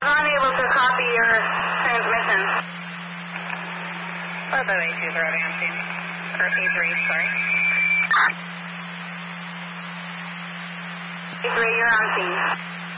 Unable to copy your transmission. 50820 on scene. Or A3, sorry. A3, you're on scene.